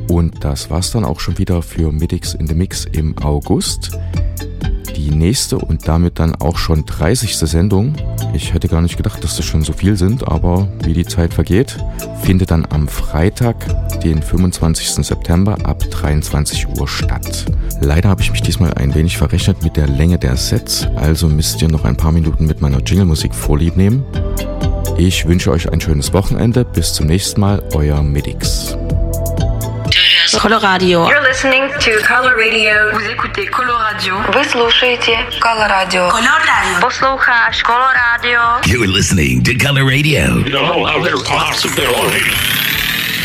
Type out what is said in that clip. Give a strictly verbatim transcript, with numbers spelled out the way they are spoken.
Und das war's dann auch schon wieder für Midix in the Mix im August. Die nächste und damit dann auch schon dreißigste Sendung, ich hätte gar nicht gedacht, dass das schon so viel sind, aber wie die Zeit vergeht, findet dann am Freitag, den fünfundzwanzigsten September ab dreiundzwanzig Uhr statt. Leider habe ich mich diesmal ein wenig verrechnet mit der Länge der Sets, also müsst ihr noch ein paar Minuten mit meiner Jingle-Musik vorlieb nehmen. Ich wünsche euch ein schönes Wochenende, bis zum nächsten Mal, euer Midix. Coloradio. You're listening to Color Radio. Vous écoutez Coloradio. Вы слушаете Color Radio. Color Radio. Послухаешь Color Radio. You're listening to Color Radio. No other possibility.